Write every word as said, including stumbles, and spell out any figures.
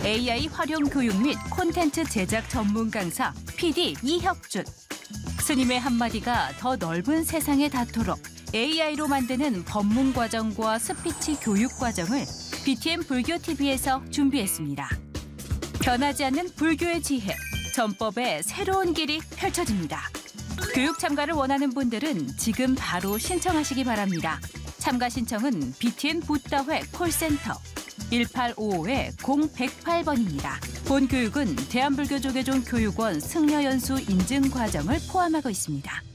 에이아이 활용 교육 및 콘텐츠 제작 전문 강사 피디 이혁준. 스님의 한마디가 더 넓은 세상에 닿도록 에이아이로 만드는 법문 과정과 스피치 교육 과정을 비티엠 불교티비에서 준비했습니다. 변하지 않는 불교의 지혜, 전법의 새로운 길이 펼쳐집니다. 교육 참가를 원하는 분들은 지금 바로 신청하시기 바랍니다. 참가 신청은 비티엠 붓다회 콜센터 일팔오오 공백팔 번입니다. 본 교육은 대한불교조계종 교육원 승려연수 인증 과정을 포함하고 있습니다.